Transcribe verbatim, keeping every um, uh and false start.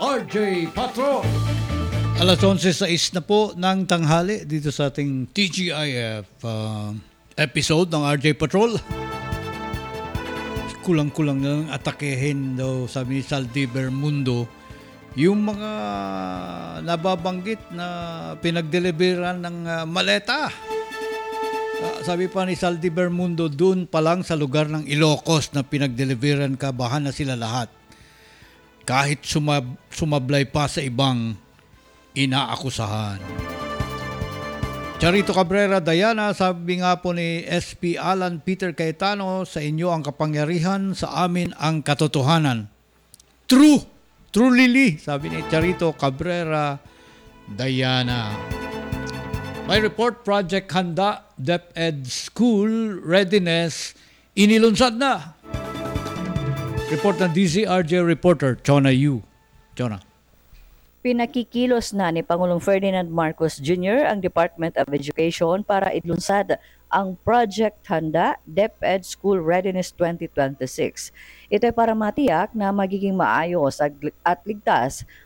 R J Patro. Alas onse sais na po ng tanghali dito sa ating T G I F uh, episode ng R J Patrol. Kulang-kulang na lang atakehin daw, sabi ni Saldivar Mundo, yung mga nababanggit na pinagdeliveran ng uh, maleta. Uh, sabi pa ni Saldivar Mundo, dun pa lang sa lugar ng Ilocos na pinagdeliveran ka, bahan na sila lahat. Kahit sumab- sumablay pa sa ibang inaakusahan. Charito Cabrera Diana, sabi nga po ni S P Alan Peter Cayetano, sa inyo ang kapangyarihan, sa amin ang katotohanan. True! True Lily, sabi ni Charito Cabrera Diana. May report, Project Handa, DepEd School Readiness, inilunsad na. Report ng D Z R J reporter, Chona Yu. Chona. Pinakikilos na ni Pangulong Ferdinand Marcos Junior ang Department of Education para idlunsad ang Project Handa DepEd School Readiness twenty twenty-six. Ito ay para matiyak na magiging maayos at ligtas